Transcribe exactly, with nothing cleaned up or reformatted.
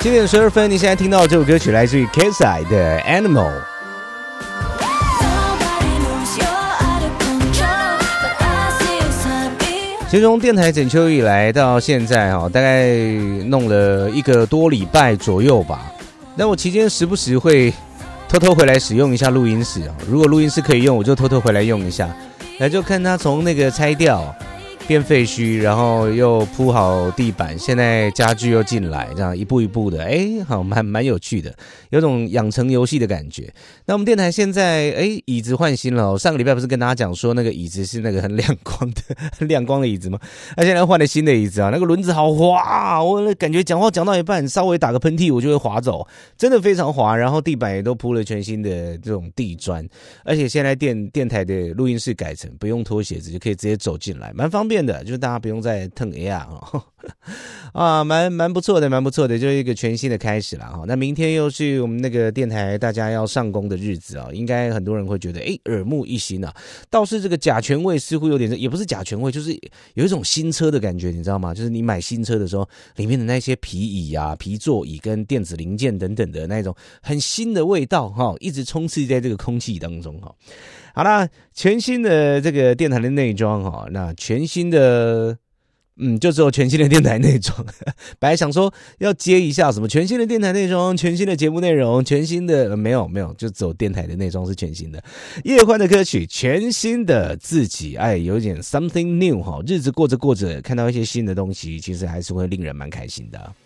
七点十二分，你现在听到这首歌曲来自于 K S I 的 Animal。其实从电台整秋以来到现在哈，大概弄了一个多礼拜左右吧。那我期间时不时会偷偷回来使用一下录音室，如果录音室可以用，我就偷偷回来用一下。来就看它从那个拆掉变废墟，然后又铺好地板，现在家具又进来，这样一步一步的，哎，好蛮蛮有趣的，有种养成游戏的感觉。那我们电台现在哎椅子换新了哦，上个礼拜不是跟大家讲说那个椅子是那个很亮光的很亮光的椅子吗？那现在换了新的椅子啊，那个轮子好滑，我感觉讲话讲到一半稍微打个喷嚏我就会滑走，真的非常滑。然后地板也都铺了全新的这种地砖，而且现在电电台的录音室改成不用脱鞋子就可以直接走进来，蛮方便的，就是大家不用再腾 A 啊啊，蛮蛮不错的，蛮不错的，就是一个全新的开始啦哈。那明天又是我们那个电台大家要上工的日子啊，应该很多人会觉得哎耳目一新啊。倒是这个甲醛味似乎有点，也不是甲醛味，就是有一种新车的感觉，你知道吗？就是你买新车的时候，里面的那些皮椅啊、皮座椅跟电子零件等等的那种很新的味道哈，一直充斥在这个空气当中哈。好啦，全新的这个电台的内装哈，那全新的。嗯，就只有全新的电台内装。本来想说要接一下什么全新的电台内装、全新的节目内容、全新的、呃、没有没有，就只有电台的内装是全新的。叶欢的歌曲，全新的自己，哎，有一点 something new 哈。日子过着过着，看到一些新的东西，其实还是会令人蛮开心的。